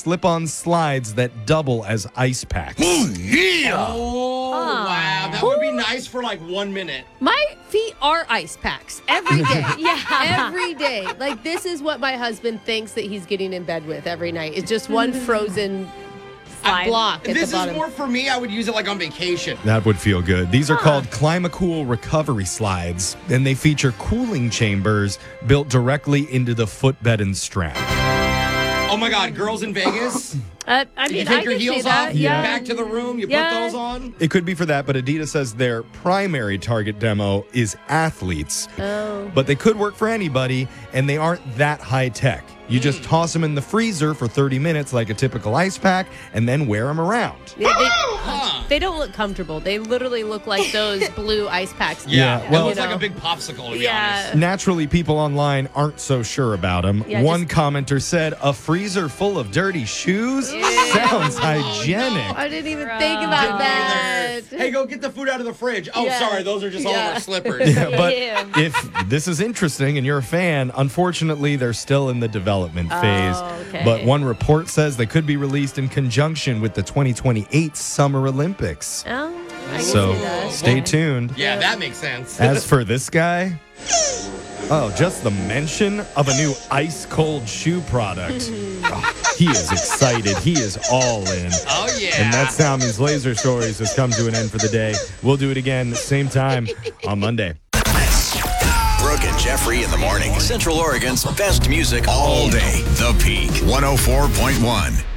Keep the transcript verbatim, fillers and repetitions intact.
slip-on slides that double as ice packs. Yeah. Oh, wow. That would be nice for like one minute. My feet are ice packs every day. Yeah. Every day. Like, this is what my husband thinks that he's getting in bed with every night. It's just one frozen Slide. block at This the bottom. is more for me. I would use it like on vacation. That would feel good. These are called Climacool recovery slides, and they feature cooling chambers built directly into the footbed and strap. Oh my God, girls in Vegas. Uh, I You mean, take I your can see heels that. off, Yeah. back to the room, you Yeah. put those on. It could be for that, but Adidas says their primary target demo is athletes. Oh. But they could work for anybody, and they aren't that high tech. You just toss them in the freezer for thirty minutes like a typical ice pack, and then wear them around. Yeah, they, Huh. they don't look comfortable. They literally look like those blue ice packs. Yeah, it well- looks You like know. a big popsicle, to be Yeah. honest. Naturally, people online aren't so sure about them. Yeah, One just- commenter said, a freezer full of dirty shoes? Sounds hygienic. I didn't even Gross. think about Didn't that. Hey, go get the food out of the fridge. Oh, Yeah. sorry, those are just all Yeah. over slippers. Yeah, but Ew. if this is interesting and you're a fan, unfortunately, they're still in the development phase. Oh, okay. But one report says they could be released in conjunction with the twenty twenty-eight Summer Olympics. Oh, I can So see that. stay tuned. Yeah, that makes sense. As for this guy, oh, just the mention of a new ice cold shoe product. Oh, he is excited. He is all in. Oh, yeah. And that's Sound Means Laser Stories has come to an end for the day. We'll do it again same time on Monday. Brooke and Jeffrey in the morning. Central Oregon's best music all day. The Peak one oh four point one.